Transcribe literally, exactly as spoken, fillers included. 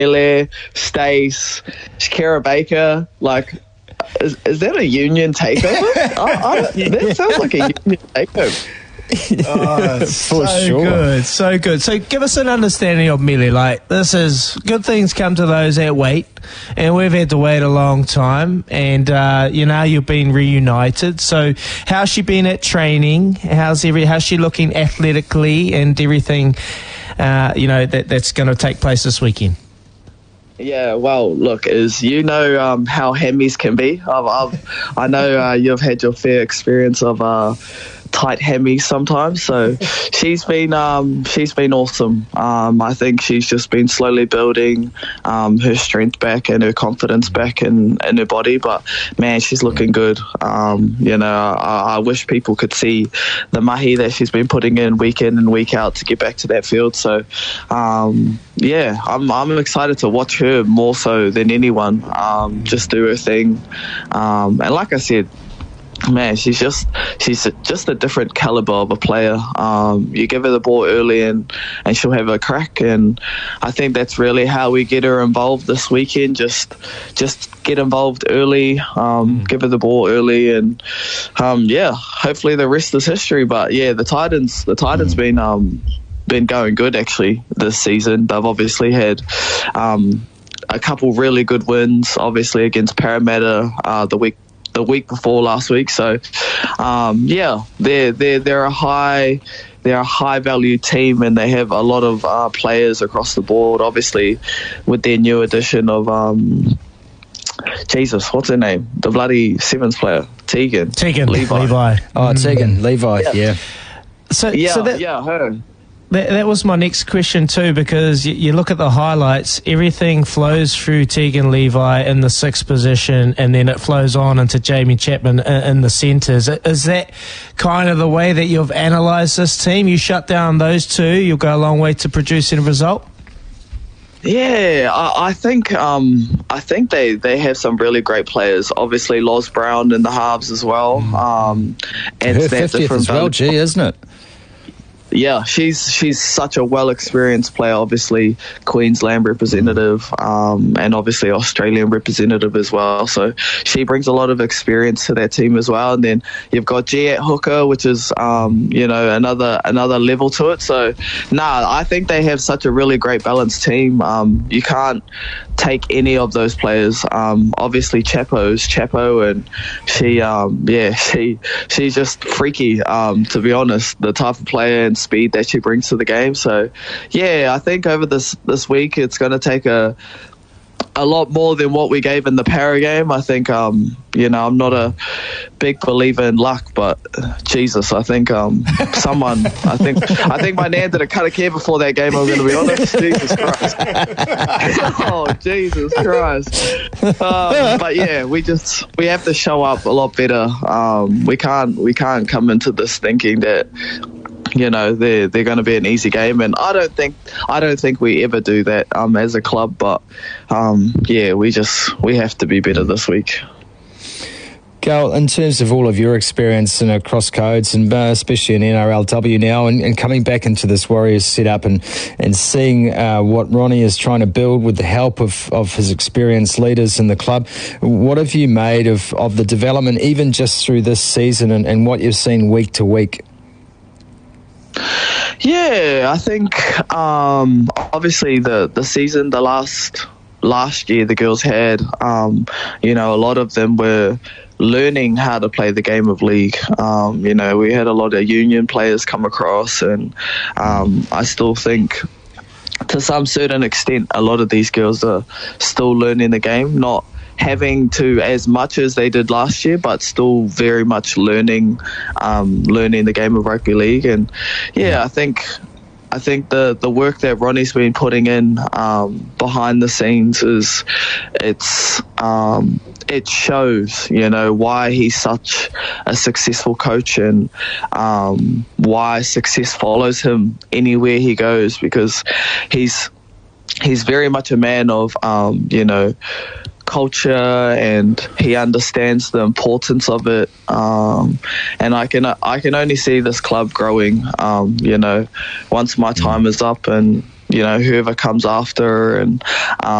Pele, Stace, Shakira Baker, like, is, is that a union takeover? I, I, that sounds like a union takeover. Oh, For so sure. good, so good. So give us an understanding of Millie. Like, this is good things come to those that wait, and we've had to wait a long time. And uh, you know, you've been reunited. So how's she been at training? How's every? How's she looking athletically and everything? Uh, you know that that's going to take place this weekend. Yeah, well, look, as you know um, how hammies can be. I've, I've, I know uh, you've had your fair experience of uh, tight hammies sometimes. So she's been um, she's been awesome. Um, I think she's just been slowly building um, her strength back and her confidence back in, in her body. But man, she's looking good. Um, you know, I, I wish people could see the mahi that she's been putting in week in and week out to get back to that field. So um, yeah, I'm I'm excited to watch her more so than anyone. Um, just do her thing, um, and like I said, man, she's just she's a, just a different caliber of a player. Um, you give her the ball early and, and she'll have a crack, and I think that's really how we get her involved this weekend. Just just get involved early, um, mm. give her the ball early, and um, yeah, hopefully the rest is history. But yeah, the Titans the Titans mm. been um, been going good actually this season. They've obviously had um, a couple really good wins, obviously against Parramatta uh, the week. the week before last week. So um, yeah, they're they're they're a high they're a high value team, and they have a lot of uh, players across the board. Obviously, with their new addition of um, Jesus, what's her name? The bloody Sevens player, Tegan. Tegan Levi. Levi. Oh, Tegan Levi. Yeah. Yeah. So Yeah, so that, yeah, her. That, that was my next question too, because you, you look at the highlights, everything flows through Tegan Levi in the sixth position, and then it flows on into Jamie Chapman in, in the centres. Is that kind of the way that you've analysed this team? You shut down those two, you'll go a long way to producing a result? Yeah, I, I think um, I think they, they have some really great players. Obviously, Loz Brown in the halves as well. Um, and Her fiftieth as well, gee, isn't it? Yeah, she's she's such a well-experienced player, obviously Queensland representative um, and obviously Australian representative as well. So she brings a lot of experience to that team as well. And then you've got G at hooker, which is, um, you know, another another level to it. So, nah, I think they have such a really great balanced team. Um, you can't take any of those players. Um, obviously Chapo's Chapo, and she, um, yeah, she she's just freaky, um, to be honest, the type of player and speed that she brings to the game. So yeah, I think over this this week it's going to take a a lot more than what we gave in the Para game. I think um you know I'm not a big believer in luck, but uh, Jesus, I think um someone I think I think my nan did a cut of care before that game, I'm going to be honest. Jesus Christ. Oh Jesus Christ. Um, but yeah, we just we have to show up a lot better. Um we can't we can't come into this thinking that, you know, they're they're going to be an easy game, and I don't think I don't think we ever do that um, as a club. But um, yeah, we just we have to be better this week. Gal, in terms of all of your experience in across codes, and uh, especially in N R L W now, and, and coming back into this Warriors setup, and and seeing uh, what Ronnie is trying to build with the help of, of his experienced leaders in the club, what have you made of, of the development, even just through this season, and, and what you've seen week to week? Yeah, I think um, obviously the, the season, the last last year the girls had, um, you know, a lot of them were learning how to play the game of league. Um, you know, we had a lot of union players come across, and um, I still think to some certain extent a lot of these girls are still learning the game, not having to as much as they did last year, but still very much learning um, learning the game of rugby league. And yeah, I think I think the, the work that Ronnie's been putting in um, behind the scenes is it's um, it shows, you know, why he's such a successful coach, and um, why success follows him anywhere he goes, because he's he's very much a man of um, you know, culture, and he understands the importance of it, um, and I can I can only see this club growing. Um, you know, once my time is up, and you know, whoever comes after, and um,